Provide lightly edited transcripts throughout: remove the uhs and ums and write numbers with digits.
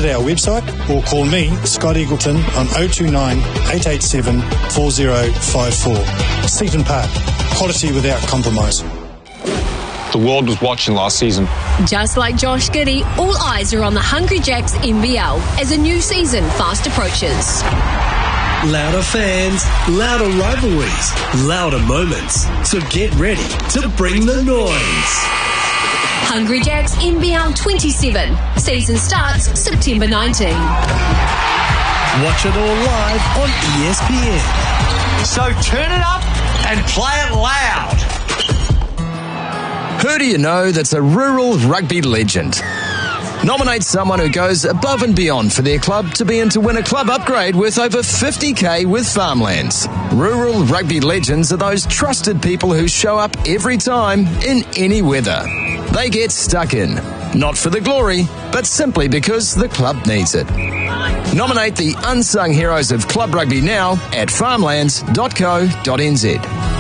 visit our website or call me, Scott Eagleton, on 029 887 4054. Seaton Park, quality without compromise. The world was watching last season. Just like Josh Giddey, all eyes are on the Hungry Jacks NBL as a new season fast approaches. Louder fans, louder rivalries, louder moments. So get ready to bring the noise. Hungry Jacks NBL 27. Season starts September 19. Watch it all live on ESPN. So turn it up and play it loud. Who do you know that's a rural rugby legend? Nominate someone who goes above and beyond for their club to be in to win a club upgrade worth over $50,000 with Farmlands. Rural rugby legends are those trusted people who show up every time in any weather. They get stuck in, not for the glory, but simply because the club needs it. Nominate the unsung heroes of club rugby now at farmlands.co.nz.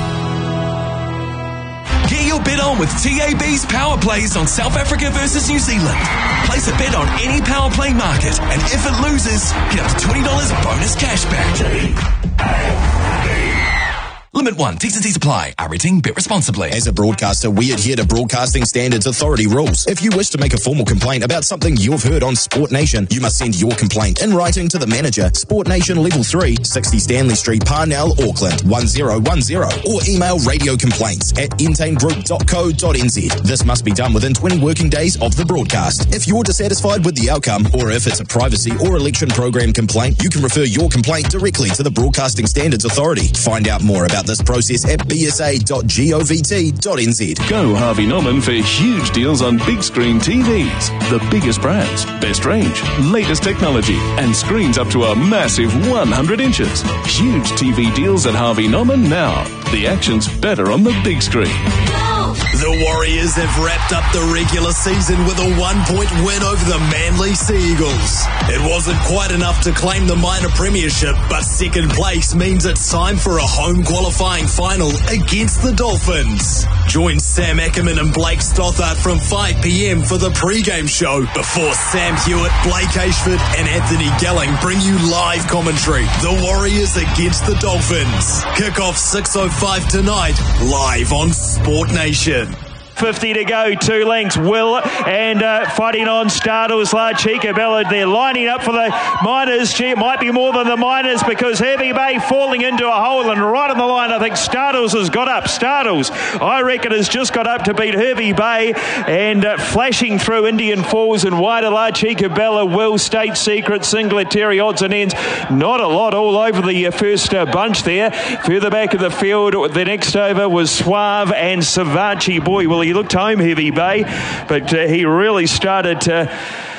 Get your bet on with TAB's Power Plays on South Africa versus New Zealand. Place a bet on any power play market, and if it loses, get up to $20 bonus cash back. Limit 1. T's and C's apply. Our rating. Bet responsibly. As a broadcaster, we adhere to Broadcasting Standards Authority rules. If you wish to make a formal complaint about something you've heard on Sport Nation, you must send your complaint in writing to the manager, Sport Nation Level 3, 60 Stanley Street, Parnell, Auckland, 1010, or email radiocomplaints@entainegroup.co.nz. This must be done within 20 working days of the broadcast. If you're dissatisfied with the outcome, or if it's a privacy or election program complaint, you can refer your complaint directly to the Broadcasting Standards Authority. Find out more about this process at bsa.govt.nz. Go Harvey Norman for huge deals on big screen TVs. The biggest brands, best range, latest technology, and screens up to a massive 100 inches. Huge TV deals at Harvey Norman now. The action's better on the big screen. The Warriors have wrapped up the regular season with a 1-point win over the Manly Sea Eagles. It wasn't quite enough to claim the minor premiership, but second place means it's time for a home qualifying final against the Dolphins. Join Sam Ackerman and Blake Stothart from 5 p.m. for the pre-game show before Sam Hewitt, Blake Ashford and Anthony Gelling bring you live commentary. The Warriors against the Dolphins. Kick-off 6:05 tonight, live on Sport Nation. 50 to go, 2 lengths. Will and fighting on Startles, La Chica Bella. They're lining up for the Miners. Gee, it might be more than the Miners because Herbie Bay falling into a hole and right on the line. I think Startles has got up. Startles, I reckon, has just got up to beat Herbie Bay and flashing through Indian Falls and wider La Chica Bella. Will, State Secret, Singletary, odds and ends. Not a lot all over the first bunch there. Further back of the field, the next over was Suave and Savachi. Boy, will he looked home, Heavy Bay, but he really started to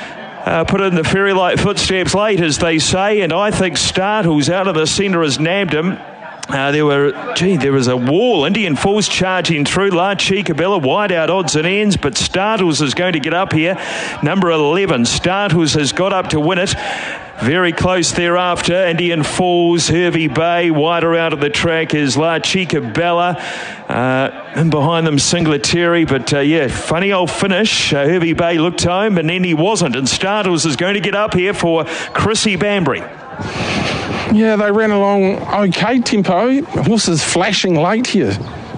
put in the fairy-like footsteps late, as they say, and I think Startles out of the centre has nabbed him. There was a wall. Indian Falls charging through. La Chica Bella wide out, odds and ends, but Startles is going to get up here. Number 11, Startles has got up to win it. Very close thereafter, Indian Falls, Hervey Bay, wider out of the track is La Chica Bella, and behind them Singletary, but funny old finish. Hervey Bay looked home and then he wasn't, and Startles is going to get up here for Chrissy Banbury. Yeah, they ran along okay tempo. Horses flashing late here.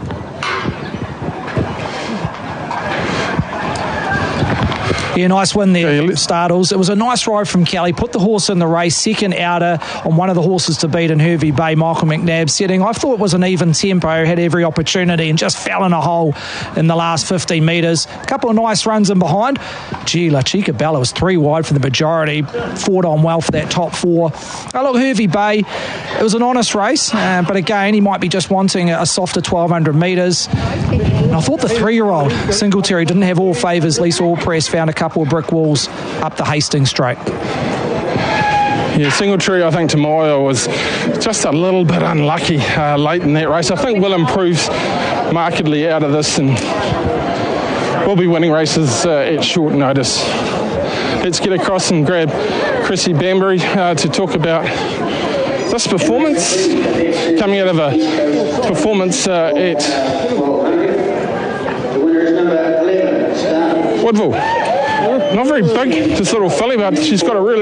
Yeah, nice win there, Startles. It was a nice ride from Kelly. Put the horse in the race, second outer on one of the horses to beat in Hervey Bay, Michael McNabb setting. I thought it was an even tempo, had every opportunity and just fell in a hole in the last 15 metres. A couple of nice runs in behind. Gee, La Chica Bella was 3 wide for the majority. Fought on well for that top 4. Oh, look, Hervey Bay, it was an honest race, but again, he might be just wanting a softer 1,200 metres. And I thought the 3-year-old, Singletary, didn't have all favours. Lisa Allpress found a couple of brick walls up the Hastings Straight. Yeah, Singletary, I think Tamoyo was just a little bit unlucky late in that race. I think will improve markedly out of this and will be winning races at short notice. Let's get across and grab Chrissy Banbury to talk about this performance, coming out of a performance at Woodville. Not very big, this little filly, but she's got a really